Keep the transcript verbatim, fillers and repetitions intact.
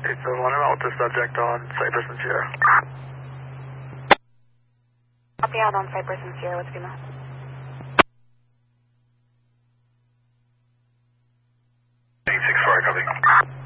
eight seven one, I'm out with the subject on Cypress and Sierra. Copy out on Cypress and Sierra, what's Pima? eight six four, copy.